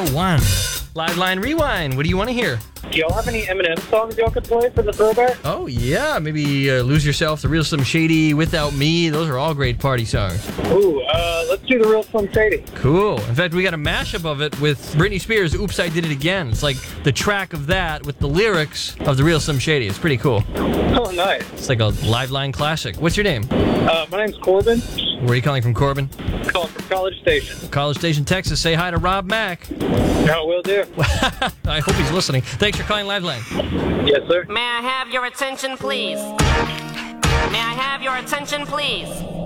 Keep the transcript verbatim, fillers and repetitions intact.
One. Live Line Rewind. What do you want to hear? Do y'all have any Eminem songs y'all could play for the throwback? Oh, yeah. Maybe uh, Lose Yourself, The Real Slim Shady, Without Me. Those are all great party songs. Ooh, uh, let's do The Real Slim Shady. Cool. In fact, we got a mashup of it with Britney Spears' Oops, I Did It Again. It's like the track of that with the lyrics of The Real Slim Shady. It's pretty cool. Oh, nice. It's like a Live Line classic. What's your name? Uh, my name's Corbin. Where are you calling from, Corbin? Calling from College Station. College Station, Texas. Say hi to Rob Mack. No, will do. I hope he's listening. Thanks for calling Live Line. Yes, sir. May I have your attention, please? May I have your attention, please?